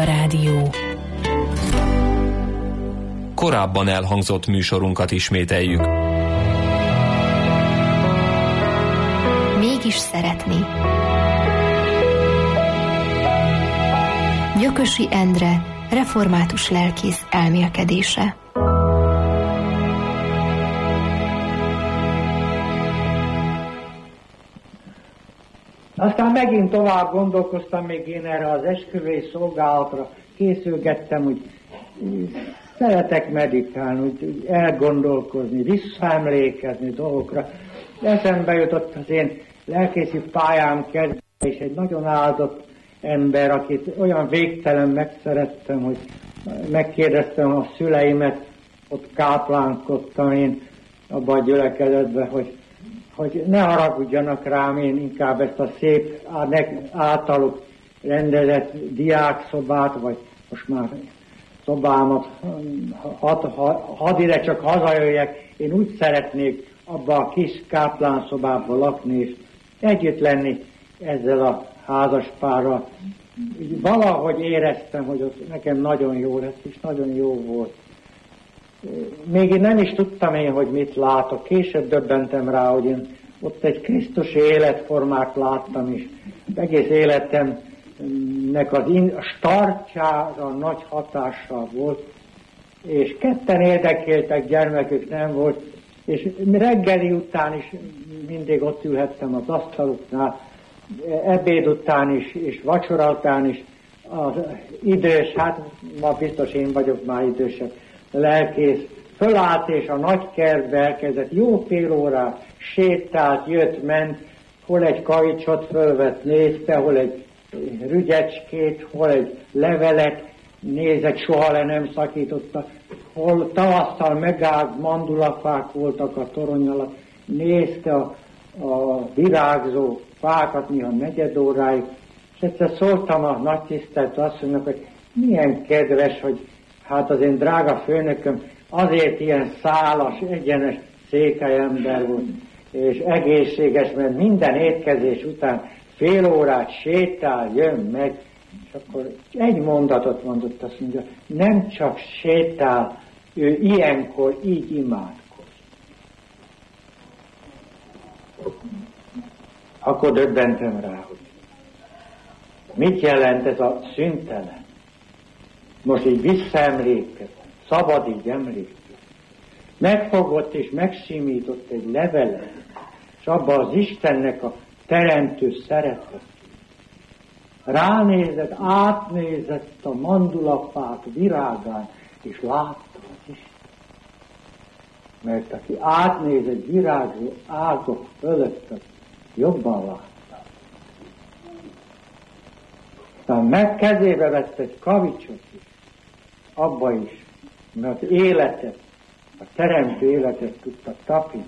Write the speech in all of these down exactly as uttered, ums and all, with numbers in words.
Rádió. Korábban elhangzott műsorunkat ismételjük. Mégis szeretni. Gyökösi Endre, református lelkész elmélkedése. Aztán megint tovább gondolkoztam még én erre az esküvői szolgálatra, készülgettem, hogy szeretek meditálni, úgy elgondolkozni, visszaemlékezni dolgokra. Eszembe jutott az én lelkészi pályám kezdve, és egy nagyon áldott ember, akit olyan végtelen megszerettem, hogy megkérdeztem a szüleimet, ott káplánkodtam én abban a gyülekezetben, hogy hogy ne haragudjanak rám, én inkább ezt a szép általuk rendezett diákszobát, vagy most már szobámat, had, had ide csak hazajöjjek, én úgy szeretnék abba a kis káplánszobában lakni, és együtt lenni ezzel a házaspárral. Valahogy éreztem, hogy ott nekem nagyon jó lesz, és nagyon jó volt. Még én nem is tudtam én, hogy mit látok. Később döbbentem rá, hogy én ott egy krisztusi életformát láttam, és egész életemnek az in- a startjára nagy hatással volt, és ketten érdekeltek, gyermekük nem volt, és reggeli után is mindig ott ülhettem az asztaluknál, ebéd után is, és vacsora után is. Az idős, hát ma biztos én vagyok már idősebb, lelkész, fölállt és a nagy kertbe elkezdett jó fél órát, sétált, jött, ment, hol egy kavicsot fölvett, nézte, hol egy rügyecskét, hol egy levelet, nézett, soha le nem szakította, hol tavasszal megállt mandulafák voltak a torony alatt, nézte a, a virágzó fákat néha negyed óráig, és egyszer szóltam a nagy tisztelt asszonynak, hogy milyen kedves, hogy hát az én drága főnököm azért ilyen szálas, egyenes székely ember volt, és egészséges, mert minden étkezés után fél órát sétál, jön meg, és akkor egy mondatot mondott, azt mondja, nem csak sétál, ő ilyenkor így imádkozik. Akkor döbbentem rá, hogy mit jelent ez a szüntelen. Most így visszaemlékeztem, szabad így emlékezni. Megfogott és megsimított egy levelet, és abba az Istennek a teremtő szeretet. Ránézett, átnézett a mandulafák virágán, és látta az Isten. Mert aki átnézett virágzó ágok fölött, az jobban látta. Aztán meg kezébe vett egy kavicsot is, abba is, mert az életet, a teremtő életet tudta tapintani.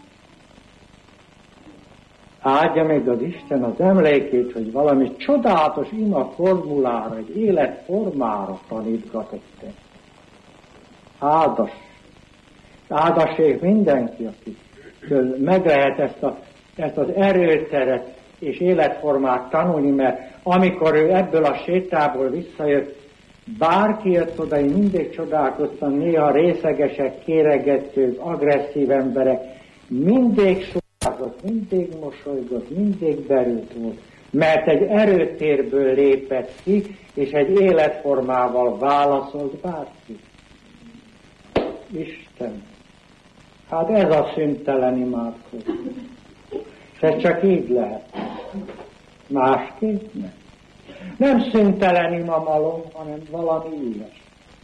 Áldja meg az Isten az emlékét, hogy valami csodálatos ima formulára, egy életformára tanítgatott el. Áldass. Áldassék mindenki, aki meg lehet ezt, a, ezt az erőteret és életformát tanulni, mert amikor ő ebből a sétából visszajött, bárki jött oda, én mindig csodálkoztam, néha részegesek, kéregetők, agresszív emberek, mindig sokázott, mindig mosolygott, mindig berült volt, mert egy erőtérből lépett ki, és egy életformával válaszolt bárki. Isten, hát ez a szüntelen imádkozás. És ez csak így lehet. Másképp nem. Nem szüntelen imamalom, hanem valami ügyes.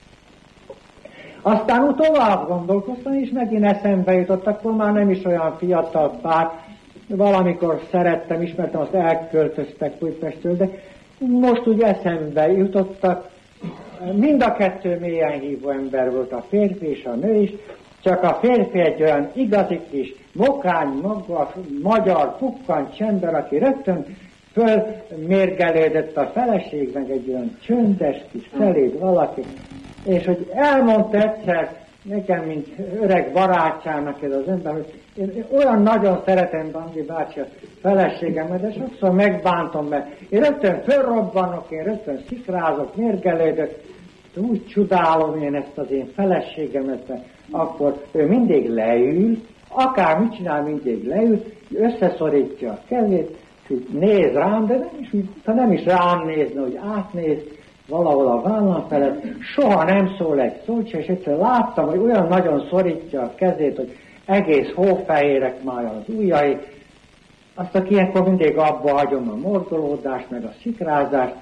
Aztán tovább gondolkoztam, és megint eszembe jutott, akkor már nem is olyan fiatal pár, valamikor szerettem, ismertem, azt elköltöztek Újpestről, de most úgy eszembe jutottak, mind a kettő mélyen hívó ember volt, a férfi és a nő is, csak a férfi egy olyan igazi kis, mokány, magas, magyar, pukkant ember, aki rögtön fölmérgelődött a feleség, meg egy olyan csöndes kis feléd valaki, és hogy elmondta egyszer nekem, mint öreg barátjának ez az ember, hogy én, én olyan nagyon szeretem Bandi bácsi a feleségemet, de sokszor megbántom, mert én rögtön fölrobbanok, én rögtön szikrázok, mérgelődök, úgy csodálom én ezt az én feleségemet, mert akkor ő mindig leül, akár mit csinál, mindig leül, összeszorítja a kezét, és úgy néz rám, de nem is, ha nem is rám nézne, hogy átnéz valahol a vállam felett, soha nem szól egy szót, és egyszer láttam, hogy olyan nagyon szorítja a kezét, hogy egész hófehérek már az ujjai, azt aki ilyenkor mindig abba hagyom a mordolódást, meg a szikrázást,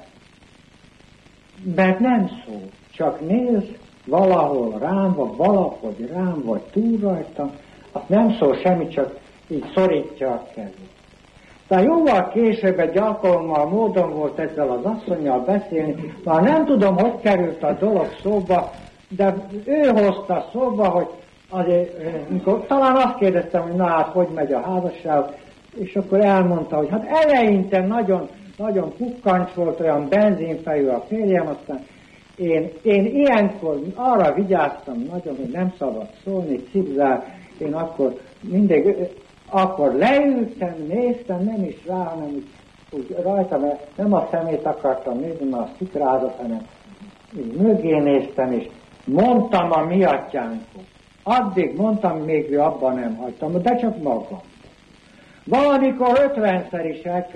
mert nem szól, csak néz valahol rám, vagy valahogy rám, vagy túl rajtam, azt nem szól semmi, csak így szorítja a kezét. Tehát jóval később egy alkalommal módon volt ezzel az asszonnyal beszélni, már nem tudom, hogy került a dolog szóba, de ő hozta szóba, hogy azért, mikor, talán azt kérdeztem, hogy na hát, hogy megy a házasság, és akkor elmondta, hogy hát eleinte nagyon, nagyon kukkancs volt, olyan benzinfejű a férjem, aztán én, én ilyenkor arra vigyáztam nagyon, hogy nem szabad szólni, cipzár, én akkor mindig, akkor leültem, néztem, nem is rá, hanem úgy, úgy rajta, mert nem a szemét akartam nézni, mert a szikrázat, hanem így mögé néztem, és mondtam a mi atyánkot. Addig mondtam, még ő abban nem hagytam, de csak magam. Valamikor ötvenszer is el